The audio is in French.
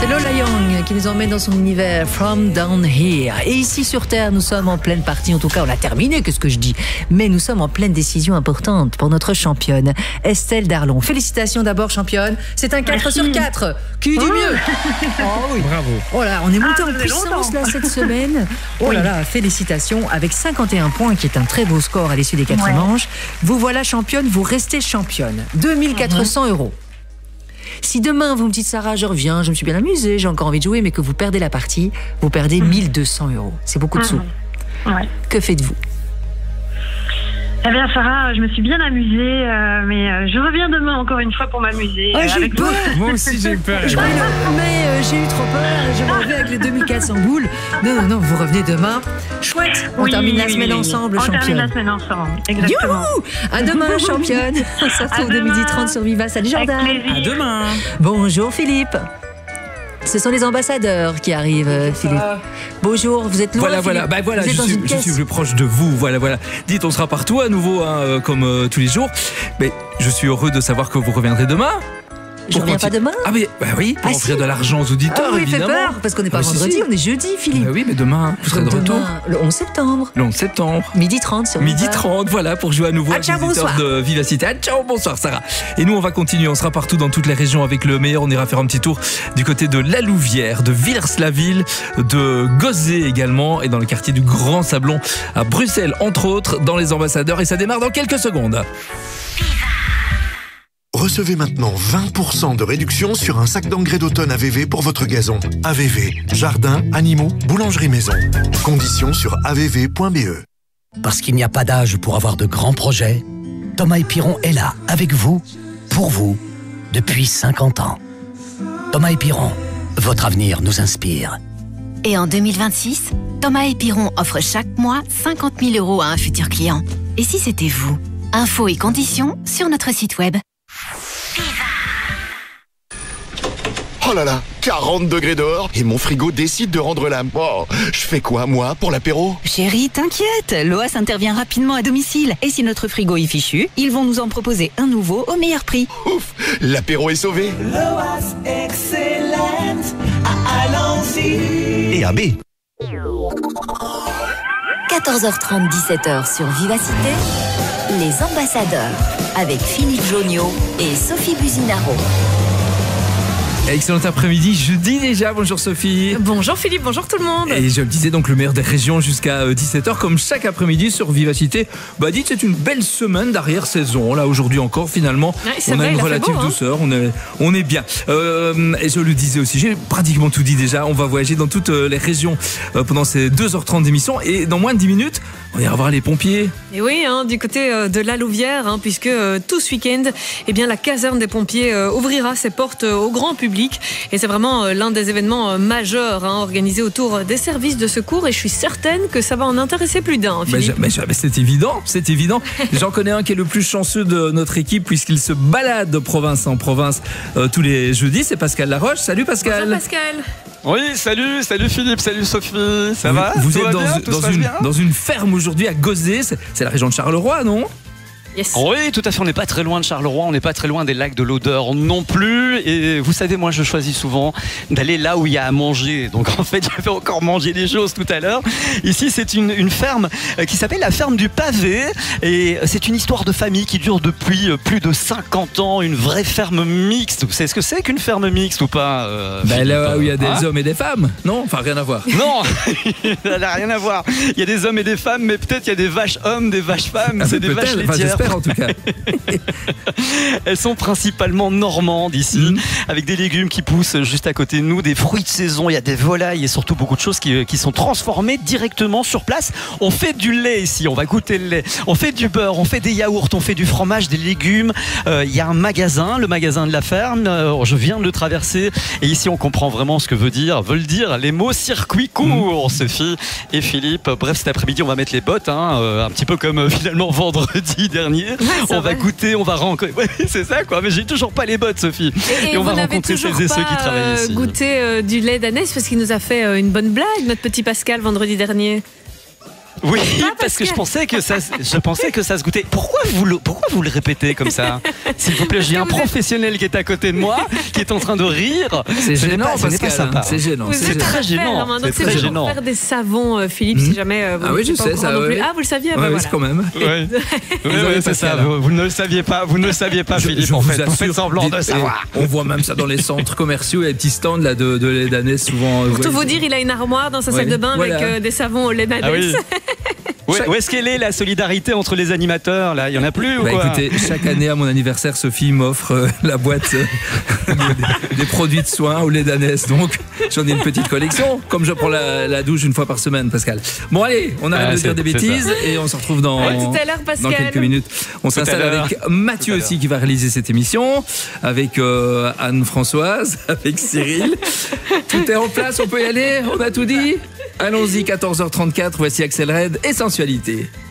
C'est Lola Young qui nous emmène dans son univers From Down Here. Et ici sur Terre, nous sommes en pleine partie, en tout cas on a terminé, qu'est-ce que je dis. Mais nous sommes en pleine décision importante pour notre championne, Estelle Darlon. Félicitations d'abord championne, c'est un 4 sur 4. Qui dit mieux? Oh oui. Bravo. Oh là, on est monté en puissance là cette semaine. Oh là là, félicitations, avec 51 points qui est un très beau score à l'issue des 4 manches. Vous voilà championne, vous restez championne. 2400 €. Si demain vous me dites Sarah, je reviens, je me suis bien amusée, j'ai encore envie de jouer, mais que vous perdez la partie, vous perdez 1200 €. C'est beaucoup de sous. Ouais. Que faites-vous? Eh bien Sarah, je me suis bien amusée, mais je reviens demain encore une fois pour m'amuser. J'ai eu peur. Moi aussi j'ai eu peur. Mais j'ai eu trop peur, je reviens avec les 2400 boules. Non, vous revenez demain. Chouette, on termine la semaine ensemble, championne. On termine la semaine ensemble, exactement. Youhou! À demain, championne. On se retrouve de 12h30 sur Viva. Salut Jordan. À demain. Bonjour Philippe. Ce sont les ambassadeurs qui arrivent, Philippe. Bonjour, vous êtes loin, Voilà, vous êtes dans une je caisse. suis plus proche de vous. Voilà. Dites, on sera partout à nouveau, comme tous les jours. Mais je suis heureux de savoir que vous reviendrez demain. Je reviens pas demain? Ah mais oui, pour offrir de l'argent aux auditeurs, oui, évidemment. fait peur, parce qu'on n'est pas vendredi, on est jeudi, Philippe. Oui, mais demain, vous serez de retour. Le 11 septembre. Le 11 septembre. 12h30 sur Viva. 12h30, voilà, pour jouer à nouveau ciao, aux auditeurs bonsoir. de Vivacité. Ciao, bonsoir Sarah. Et nous, on va continuer, on sera partout dans toutes les régions avec le meilleur. On ira faire un petit tour du côté de La Louvière, de Villers-la-Ville, de Gozé également, et dans le quartier du Grand Sablon à Bruxelles, entre autres, dans les ambassadeurs. Et ça démarre dans quelques secondes. Recevez maintenant 20% de réduction sur un sac d'engrais d'automne AVV pour votre gazon. AVV, jardin, animaux, boulangerie maison. Conditions sur avv.be. Parce qu'il n'y a pas d'âge pour avoir de grands projets, Thomas & Piron est là, avec vous, pour vous, depuis 50 ans. Thomas & Piron, votre avenir nous inspire. Et en 2026, Thomas & Piron offre chaque mois 50 000 € à un futur client. Et si c'était vous? Infos et conditions sur notre site web. Oh là là, 40 degrés dehors et mon frigo décide de rendre l'âme. Oh, je fais quoi, moi, pour l'apéro? Chérie, t'inquiète, l'OAS intervient rapidement à domicile. Et si notre frigo est fichu, ils vont nous en proposer un nouveau au meilleur prix. Ouf, l'apéro est sauvé. L'OAS excellente à Alency. Et à B. 14h30, 17h sur Vivacité, les ambassadeurs avec Philippe Joniot et Sophie Buzinaro. Excellent après-midi, jeudi déjà. Bonjour Sophie. Bonjour Philippe, bonjour tout le monde. Et je le disais, donc le meilleur des régions jusqu'à 17h, comme chaque après-midi sur Vivacité. Dites, c'est une belle semaine d'arrière-saison. Là, aujourd'hui encore, finalement, on a une relative douceur. On est bien. Et je le disais aussi, j'ai pratiquement tout dit déjà. On va voyager dans toutes les régions pendant ces 2h30 d'émission. Et dans moins de 10 minutes, on ira voir les pompiers. Et oui, du côté de La Louvière, puisque tout ce week-end, la caserne des pompiers ouvrira ses portes au grand public. Et c'est vraiment l'un des événements majeurs organisés autour des services de secours. Et je suis certaine que ça va en intéresser plus d'un. Mais c'est évident. J'en connais un qui est le plus chanceux de notre équipe, puisqu'il se balade de province en province tous les jeudis. C'est Pascal Laroche. Salut Pascal. Bonjour Pascal. Oui, salut Philippe, salut Sophie. Ça va? Vous êtes dans une ferme aujourd'hui à Gozé. C'est la région de Charleroi, non? Yes. Oui, tout à fait, on n'est pas très loin de Charleroi, on n'est pas très loin des lacs de l'Odeur non plus. Et vous savez, moi je choisis souvent d'aller là où il y a à manger. Donc en fait, j'avais encore mangé des choses tout à l'heure. Ici, c'est une ferme qui s'appelle la ferme du Pavé. Et c'est une histoire de famille qui dure depuis plus de 50 ans. Une vraie ferme mixte. Vous savez ce que c'est qu'une ferme mixte ou pas? Là où il y a des hommes et des femmes. Non, enfin rien à voir. Non, ça n'a rien à voir. Il y a des hommes et des femmes, mais peut-être il y a des vaches hommes, des vaches femmes. C'est des vaches laitières. En tout cas. Elles sont principalement normandes ici, avec des légumes qui poussent juste à côté de nous, des fruits de saison, il y a des volailles et surtout beaucoup de choses qui sont transformées directement sur place. On fait du lait ici, on va goûter le lait, on fait du beurre, on fait des yaourts, on fait du fromage, des légumes. Il y a un magasin, le magasin de la ferme, je viens de le traverser et ici on comprend vraiment ce que veulent dire les mots circuit court, Sophie et Philippe. Bref, cet après-midi on va mettre les bottes, un petit peu comme finalement vendredi dernier. On va goûter, on va rencontrer. Ouais, c'est ça quoi, mais j'ai toujours pas les bottes, Sophie. Et on vous va n'avez rencontrer toujours celles et ceux qui pas travaillent ici. goûté du lait d'ânesse parce qu'il nous a fait une bonne blague, notre petit Pascal, vendredi dernier. Oui, parce que je pensais que ça se goûtait. Pourquoi vous le répétez comme ça? S'il vous plaît, j'ai un professionnel qui est à côté de moi, qui est en train de rire. C'est gênant, Pascal. C'est gênant. C'est très gênant. C'est très gênant. Faire des savons, Philippe, si jamais vous oui, je sais ça. Ah, vous le saviez? Oui, quand même. Oui, c'est ça. Vous ne le saviez pas. Vous ne le saviez pas, Philippe. En fait, vous faites semblant de savoir. On voit même ça dans les centres commerciaux. Il y a des petits stands là de lait d'ânesse souvent. Pour tout vous dire, il a une armoire dans sa salle de bain avec des savons au lait d'ânesse. Où est-ce qu'elle est la solidarité entre les animateurs là? Il y en a plus ou quoi? Écoutez, chaque année à mon anniversaire, Sophie m'offre la boîte des produits de soins au lait d'ânesse. Donc j'en ai une petite collection, comme je prends la douche une fois par semaine, Pascal. Bon allez, on arrête de dire des bêtises et on se retrouve dans quelques minutes. On s'installe avec Mathieu aussi qui va réaliser cette émission, avec Anne-Françoise, avec Cyril. Tout est en place, on peut y aller, on a tout dit. Allons-y, 14h34, voici Axel Red et Sensualité.